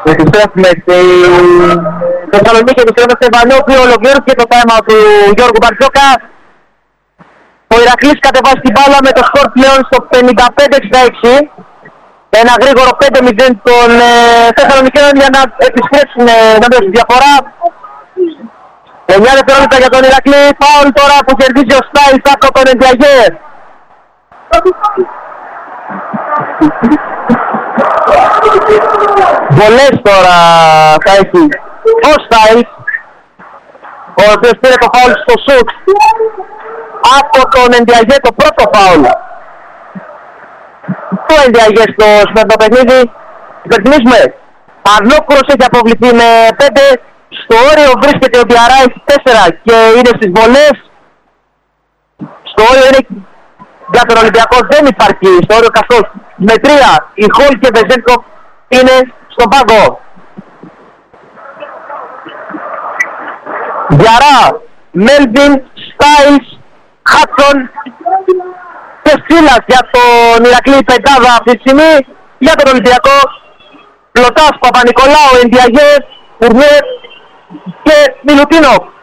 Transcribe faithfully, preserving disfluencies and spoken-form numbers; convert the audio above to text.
Επιστρέφουμε στη Θεσσαλονίκη, επιστρέφουμε στο Βανόπιο, ολοκλήρωθηκε το θέμα του Γιώργου Μπαρτζόκα. Ο Ηρακλής κατεβάζει την μπάλα με το σκορ πλέον στο πενήντα πέντε εξήντα έξι. Ένα γρήγορο πέντε μηδέν των ε, Θεσσαλονικαίων για να επιστρέψουν ε, να δώσουν διαφορά. εννιά δευτερόλεπτα για τον Ηρακλή, φάουλ τώρα που κερδίζει ο Στάιλς από τον Εντιαγέ. Βολές τώρα θα έχει ο Στάιλς, ο οποίος πήρε το φάουλ στο σουτ από τον Εντιαγέ, το πρώτο φάουλ του Εντιαγέ στο σημερινό παιχνίδι. Υπενθυμίζουμε, Αρνόκουρος έχει αποβληθεί με πέντε, στο όριο βρίσκεται ο Διαρά, έχει τέσσερα και είναι στις βολές. Στο όριο είναι για τον Ολυμπιακό, δεν υπάρχει στο όριο καθώς. Με τρία η Χολ και Βεζένκοφ είναι στον πάγκο. Διαρά, Μέλβιν, Στάιλς, Χάτσον και Σίλας για τον Ηρακλή πεντάδα αυτή τη στιγμή. Για τον Ολυμπιακό, Πλωτάς, Παπα-Νικολάου, Εντιαγέ, Φουρνιέ και Μιλουτίνοφ.